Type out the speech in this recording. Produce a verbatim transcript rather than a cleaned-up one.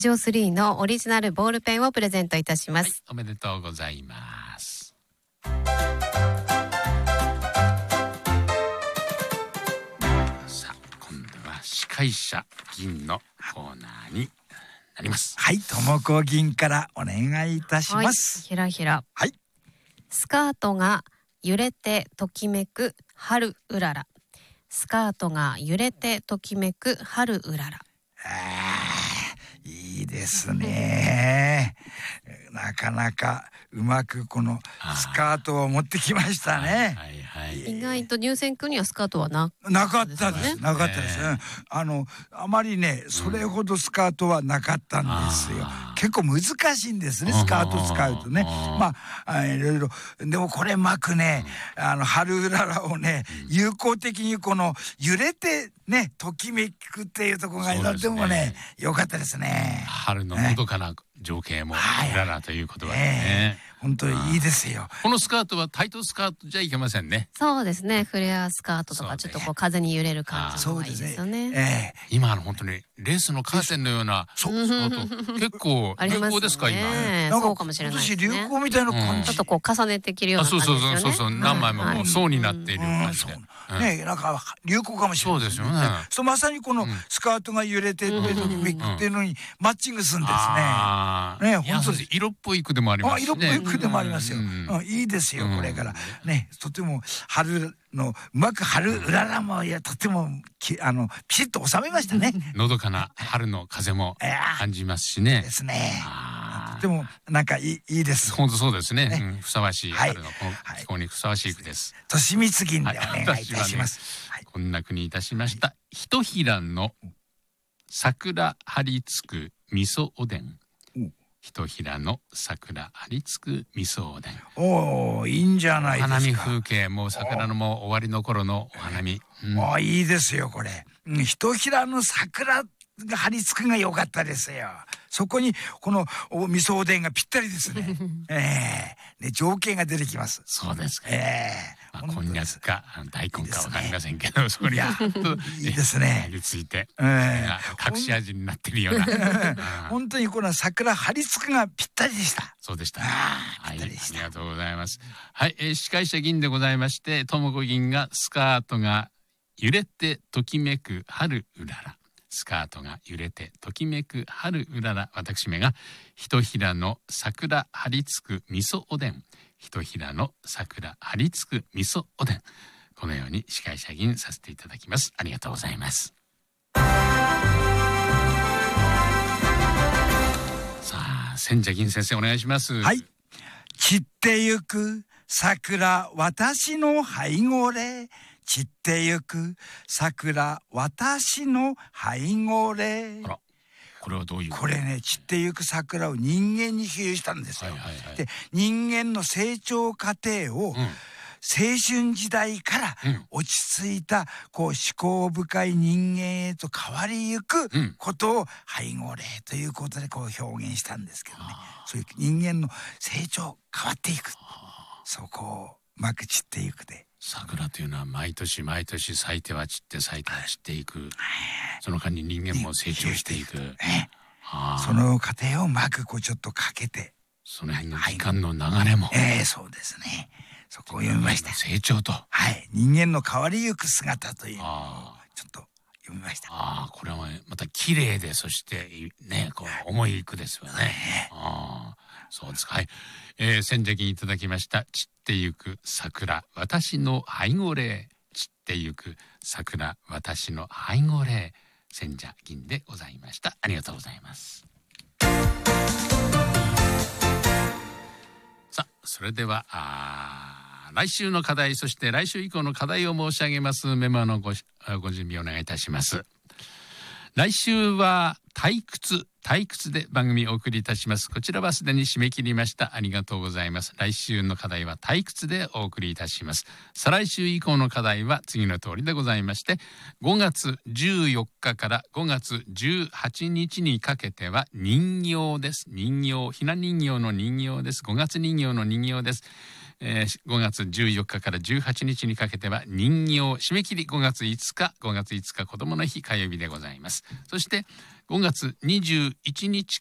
ジオスリーのオリジナルボールペンをプレゼントいたします、はい、 おめでとうございます。さあ今度は司会者銀のコーナーになります。 はい、ともこ銀からお願いいたします。 はい、ひらひら。 はい。 スカートが揺れてときめく春うらら。スカートが揺れてときめく春うらら。 いいですね。なかなかうまくこのスカートを持ってきましたね。 はいはいはい、 意外と入選君にはスカートはななかったです。なかったです、ね。あのあまりねそれほどスカートはなかったんですよ。うん、結構難しいんですね、スカート使うとね。まあいろいろでもこれ巻くね、あの春うららをね、有効的にこの揺れてねときめくっていうところがとてもね良かったですね。 春ののどかな情景もうららという言葉でね。 本当にいいですよ。 このスカートはタイトスカートじゃいけませんね。 そうですね。フレアスカートとかちょっとこう風に揺れる感じの方がいいですよね。 ええ、今の本当にレースのカーテンのようなスカート結構流行ですか今。 そうかもしれないですね。 流行みたいな感じ。 ちょっとこう重ねて着るような感じですよね。 そうそうそうそう、何枚もこう層になっている感じで。 ね、なんか流行かもしれない。 そうですよね。 そうまさにこのスカートが揺れてっていうのにマッチングするんですね。ね、本当に色っぽい句でもありますしね。 色っぽい句でもありますよ。いいですよこれからね。とても春のうまく春うららもいやとてもあのピシッと収めましたね。 のどかな春の風も感じますしね。 ですね。とてもなんかいいいいです。 本当そうですね。ふさわしい春の気候にふさわしい句です。 としみつ銀でお願いいたします。 こんな句にいたしました。ひとひらの桜張り付く味噌おでん。ひとひらの桜張り付く味噌おでん。 おお、いいんじゃないですか。 お花見風景、もう桜のもう終わりの頃のお花見。 あ、いいですよこれ。ひとひらの桜が張り付くが良かったですよ。そこにこの味噌おでんがぴったりですね。ええ、で情景が出てきます。 そうですか。 ええ。 こんにゃくか大根かわかりませんけど、それがいいですね。 張り付いて隠し味になってるような。 本当にこの桜張り付くがぴったりでした。 そうでした。はい、ありがとうございます。はい、司会者銀でございまして、ともこ銀がスカートが揺れてときめく春うらら。スカートが揺れてときめく春うらら、私めがひとひらの桜張り付く味噌おでん。ひとひらの桜張り付く味噌おでん、このように司会者銀させていただきます。ありがとうございます。さあ千社銀先生お願いします。 はい。散ってゆく桜私の背後霊、散ってゆく桜私の背後霊。 あら、これはどういう？ これね、散ってゆく桜を人間に比喩したんですよ。で、人間の成長過程を、うん、青春時代から落ち着いた、こう思考深い人間へと変わりゆくことを背後霊ということでこう表現したんですけどね。そういう人間の成長変わっていく、そこをうまく散っていくで。 桜というのは毎年毎年咲いては散って咲いては散っていく、その間に人間も成長していく、ね、 その過程をうまくこうちょっとかけて、 その辺の時間の流れも、 はい、えー、そうですね、そこを読みました。 成長と、 はい、人間の変わりゆく姿というのをちょっと読みました。 ああ、これはまた綺麗で、そしてね、こう重い句ですよね。ああ、そうですか。はい、えー、千社銀いただきました。散ってゆく桜私の背後霊、散ってゆく桜私の背後霊、千社銀でございました。ありがとうございます。さあ、それではあ来週の課題、そして来週以降の課題を申し上げます。メモの ご, ご準備お願いいたします。来週は退屈退屈で番組をお送りいたします。こちらはすでに締め切りました。ありがとうございます。来週の課題は退屈でお送りいたします。再来週以降の課題は次の通りでございまして、ごがつじゅうよっかからごがつじゅうはちにちにかけては人形です。人形、ひな人形の人形です。ごがつ人形の人形です。 えー、ごがつじゅうよっかからじゅうはちにちにかけては人形、締め切りごがついつか、ごがついつか子どもの日火曜日でございます。そしてごがつにじゅういちにち